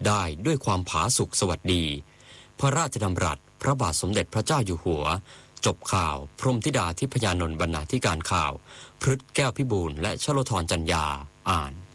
ได้ด้วยความผาสุกสวัสดีพระราชดำรัสพระบาทสมเด็จพระเจ้าอยู่หัวจบข่าวพรหมธิดาทิพยานนท์บรรณาธิการข่าวพฤทธิ์แก้วพิบูลและชโลธรจัญญาอ่าน